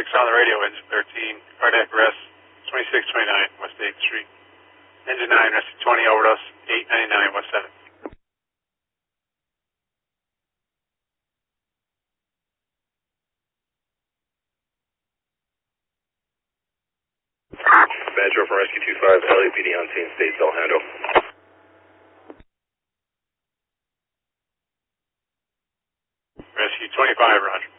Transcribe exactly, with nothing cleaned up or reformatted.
six on the radio, engine thirteen, cardiac arrest, twenty-six twenty-nine West eighth Street. Engine nine, rescue twenty, overdose, eight ninety-nine West seventh. Metro from Rescue two five, L A P D on scene, state cell handle. Rescue twenty-five, roger.